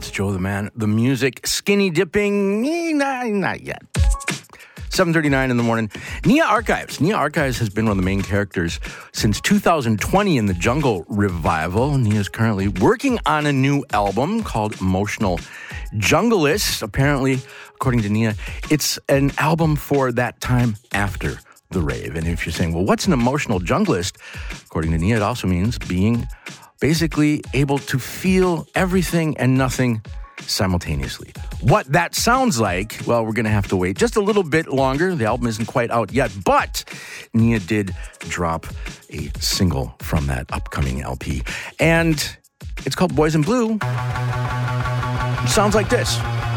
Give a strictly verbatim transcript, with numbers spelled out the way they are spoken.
That's Joe the Man. The music, skinny dipping, eh, not, not yet. seven thirty-nine in the morning. Nia Archives. Nia Archives has been one of the main characters since two thousand twenty in the Jungle Revival. Nia is currently working on a new album called Emotional Junglist. Apparently, according to Nia, it's an album for that time after the rave. And if you're saying, well, what's an emotional junglist? According to Nia, it also means being basically able to feel everything and nothing simultaneously. What that sounds like, well, we're going to have to wait just a little bit longer. The album isn't quite out yet, but Nia did drop a single from that upcoming L P. And it's called Boys in Blue. It sounds like this.